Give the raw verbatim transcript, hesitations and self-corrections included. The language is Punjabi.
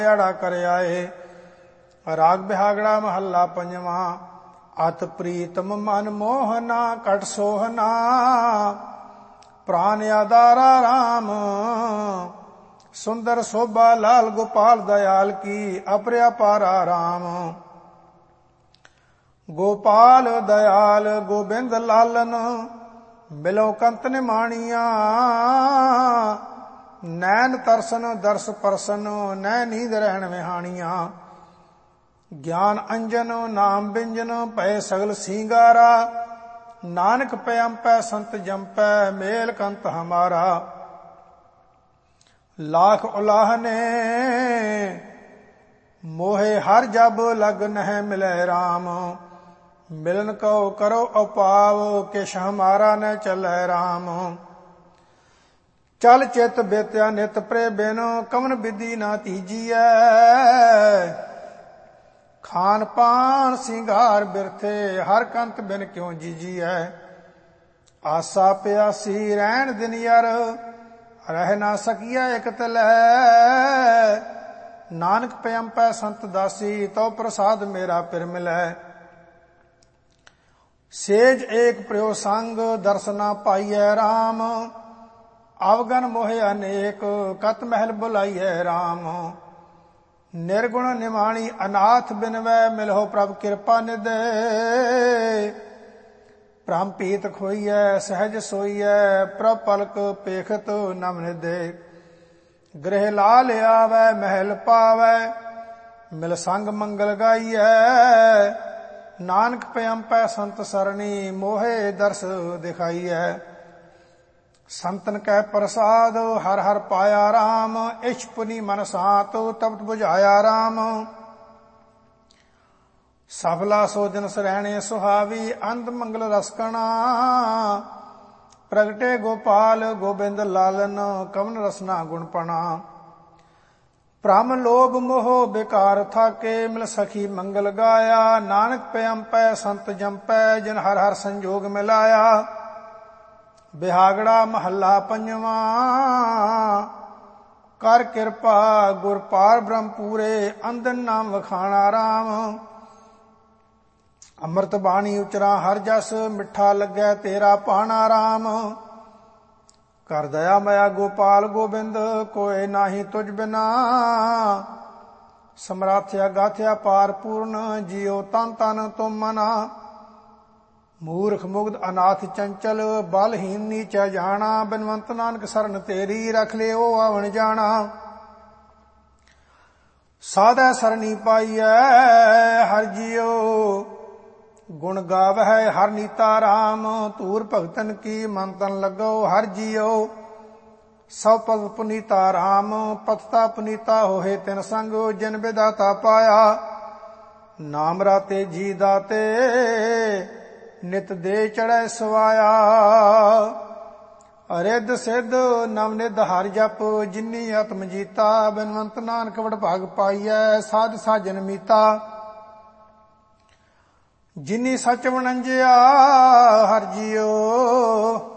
ਆੜਾ ਕਰ ਆਏ। ਰਾਗ ਬਿਹਾਗੜਾ ਮਹੱਲਾ ਪੰਜਵਾਂ। ਅਤ ਪ੍ਰੀਤਮ ਮਨ ਮੋਹਨਾ ਕਟ ਸੋਹਨਾ ਪ੍ਰਾਨ ਆਧਾਰਾ ਰਾਮ। ਸੁੰਦਰ ਸੋਭਾ ਲਾਲ ਗੋਪਾਲ ਦਇਆਲ ਕੀ ਅਪਰਿਆ ਪਾਰਾ ਰਾਮ। ਗੋਪਾਲ ਦਇਆਲ ਗੋਬਿੰਦ ਲਾਲਨ ਮਿਲੋ ਕੰਤ ਨਿਮਾਣੀਆਂ। ਨੈਣ ਤਰਸਨ ਦਰਸ ਪਰਸਨ ਨੈ ਨੀਂਦ ਰਹਿਣ ਵਿਹਾਣੀਆਂ। ਗਿਆਨ ਅੰਜਨ ਨਾਮ ਬਿੰਜਨ ਭਏ ਸਗਲ ਸਿੰਗਾਰਾ। ਨਾਨਕ ਪਿਆੰਪੈ ਸੰਤ ਜੰਪੈ ਮੇਲ ਕੰਤ ਹਮਾਰਾ। ਲਾਖ ਉਲਾਹਨੇ ਮੋਹੇ ਹਰ ਜਬ ਲਗ ਨਹਿ ਮਿਲੈ ਰਾਮ। ਮਿਲਨ ਕਉ ਕਰੋ ਉਪਾਵ ਕਿਛ ਹਮਾਰਾ ਨ ਚੱਲੈ ਰਾਮ। ਚਲ ਚਿਤ ਬੇਤਿਆ ਨਿਤ ਪ੍ਰੇ ਬਿਨ ਕਵਨ ਵਿਧੀ ਨਾ ਤੀਜੀਐ। ਖਾਨ ਪਾਨ ਸਿੰਗਾਰ ਬਿਰਥੇ ਹਰ ਕੰਤ ਬਿਨ ਕਿਉ ਜੀਜੀਐ। ਆਸਾ ਪਿਆਸੀ ਰਹਿਣ ਦਿਨ ਯਰ ਰਹਿ ਨਾ ਸਕੀਐ ਇਕ ਤਲੈ। ਨਾਨਕ ਪਿਆੰਪੈ ਸੰਤ ਦਾਸੀ ਤਉ ਪ੍ਰਸਾਦ ਮੇਰਾ ਪਿਰ ਮਿਲੈ। ਸੇਜ ਏਕ ਪ੍ਰਿਉ ਸੰਗ ਦਰਸਨਾ ਪਾਈਐ ਰਾਮ। ਅਵਗਨ ਮੋਹਿ ਅਨੇਕ ਕਤ ਮਹਿਲ ਬੁਲਾਈਐ ਰਾਮ। ਨਿਰਗੁਣ ਨਿਮਾਣੀ ਅਨਾਥ ਬਿਨਵੈ ਮਿਲਹੁ ਪ੍ਰਭ ਕਿਰਪਾ ਨਿਧ। ਭ੍ਰਮ ਪੀਤ ਖੋਈਐ ਸਹਿਜ ਸੋਈਐ ਪ੍ਰਭ ਪਲਕ ਪੇਖਤ ਨਮ ਨਿਧੇ। ਗ੍ਰਹਿ ਲਾਲ ਆਵੈ ਮਹਿਲ ਪਾਵੈ ਮਿਲ ਸੰਗ ਮੰਗਲ ਗਾਈਐ। ਨਾਨਕ ਪਿਆੰਪੈ ਸੰਤ ਸਰਣੀ ਮੋਹੇ ਦਰਸ ਦਿਖਾਈਐ। ਸੰਤਨ ਕੈ ਪ੍ਰਸਾਦ ਹਰ ਹਰ ਪਾਇਆ ਰਾਮ। ਇਛ ਪੁਨੀ ਮਨ ਸਾਤ ਤਪਤ ਬੁਝਾਇਆ ਰਾਮ। ਸਫਲਾ ਸੋਜਨ ਸਰਹਿਣੇ ਸੁਹਾਵੀ ਅੰਤ ਮੰਗਲ ਰਸਕਣਾ। ਪ੍ਰਗਟੇ ਗੋਪਾਲ ਗੋਬਿੰਦ ਲਾਲਨ ਕਵਨ ਰਸਨਾ ਗੁਣਪਣਾ। ਭ੍ਰਮ ਲੋਭ ਮੋਹ ਬੇਕਾਰ ਥਾਕੇ ਮਿਲ ਸਖੀ ਮੰਗਲ ਗਾਇਆ। ਨਾਨਕ ਪਿਆੰਪੈ ਸੰਤ ਜੰਪੈ ਜਿਨ ਹਰ ਹਰ ਸੰਜੋਗ ਮਿਲਾਇਆ। ਬਿਹਾਗੜਾ ਮਹੱਲਾ ਪੰਜਵਾਂ। ਕਰ ਕਿਰਪਾ ਗੁਰ ਪਾਰ ਬ੍ਰਹਮ ਪੂਰੇ ਅੰਦਨ ਨਾਮ ਵਖਾਣਾ ਰਾਮ। ਅੰਮ੍ਰਿਤ ਬਾਣੀ ਉਚਰਾ ਹਰ ਜਸ ਮਿੱਠਾ ਲੱਗੈ ਤੇਰਾ ਪਾਣਾ ਰਾਮ। ਕਰ ਦਇਆ ਮਇਆ ਗੋਪਾਲ ਗੋਬਿੰਦ ਕੋਇ ਨਾਹੀ ਤੁਝ ਬਿਨਾ। ਸਮਰਾਥਿਆ ਗਾਥਿਆ ਪਾਰ ਪੂਰਨ ਜਿਉ ਤਨ ਤਨ ਤੁਮ ਮਨਾ। ਮੂਰਖ ਮੁਗਧ ਅਨਾਥ ਚੰਚਲ ਬਲਹੀਨ ਨੀਚਾ ਜਾਣਾ। ਬਿਨਵੰਤ ਨਾਨਕ ਸਰਨ ਤੇਰੀ ਰਖ ਲਿਓ ਆਵਣ ਜਾਣਾ। ਸਾਧੈ ਸਰਣੀ ਪਾਈਐ ਹਰ ਜੀਉ ਗੁਣ ਗਾਵਹਿ ਹਰ ਨੀਤਾ ਰਾਮ। ਧੂਰ ਭਗਤਨ ਕੀ ਮਨ ਤਨ ਲੱਗੋ ਹਰ ਜੀਉ ਸਭ ਪਦ ਪੁਨੀਤਾ ਰਾਮ। ਪਤਤਾ ਪੁਨੀਤਾ ਹੋਏ ਤਿਨ ਸੰਗ ਜਿਨ ਵਿਦਾਤਾ ਪਾਇਆ। ਨਾਮ ਰਾਤੇ ਜੀ ਦਾਤੇ ਨਿਤ ਦੇ ਚੜੈ ਸਵਾਇਆ। ਰਿੱਧ ਸਿੱਧ ਨਵ ਨਿਧ ਹਰਿ ਜਪ ਜਿਨੀ ਆਤਮ ਜੀਤਾ। ਬਿਨਵੰਤ ਨਾਨਕ ਵਡ ਭਾਗ ਪਾਈਐ ਸਾਧ ਸਾਜਨ ਮੀਤਾ। ਜਿਨੀ ਸਚ ਵਣੰਜਿਆ ਹਰਿ ਜੀਉ